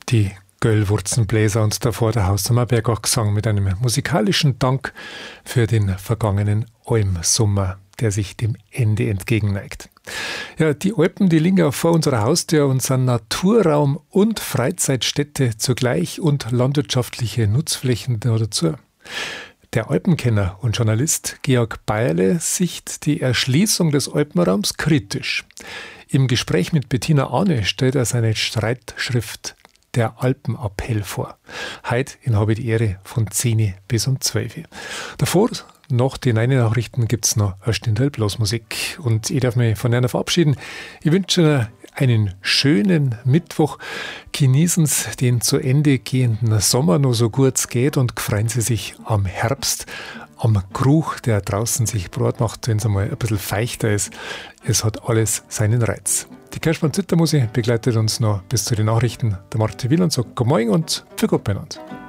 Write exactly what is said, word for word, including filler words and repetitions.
Die Göllwurzenbläser und davor der Haussammerberg Gesang mit einem musikalischen Dank für den vergangenen Almsommer, der sich dem Ende entgegenneigt. Ja, die Alpen, die liegen ja vor unserer Haustür und sind Naturraum und Freizeitstätte zugleich und landwirtschaftliche Nutzflächen dazu. Der Alpenkenner und Journalist Georg Bayerle sieht die Erschließung des Alpenraums kritisch. Im Gespräch mit Bettina Arne stellt er seine Streitschrift Der Alpenappell vor. Heute habe ich die Ehre von zehn bis um zwölf. Davor, nach den einen Nachrichten, gibt es noch eine Stunde Blasmusik. Und ich darf mich von einer verabschieden. Ich wünsche Ihnen einen schönen Mittwoch. Genießen Sie den zu Ende gehenden Sommer noch so gut es geht und freuen Sie sich am Herbst, am Geruch, der draußen sich breit macht, wenn es einmal ein bisschen feuchter ist. Es hat alles seinen Reiz. Die Kerschmann-Zittermusik begleitet uns noch bis zu den Nachrichten. Der Martin Wieland sagt Guten Morgen und für Gott beieinander.